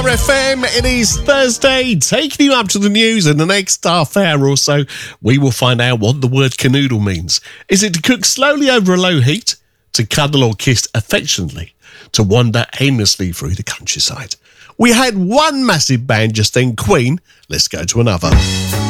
FM, it is Thursday, taking you up to the news. In the next half hour or so, we will find out what the word canoodle means. Is it to cook slowly over a low heat, to cuddle or kiss affectionately, to wander aimlessly through the countryside? We had one massive band just then, Queen. Let's go to another.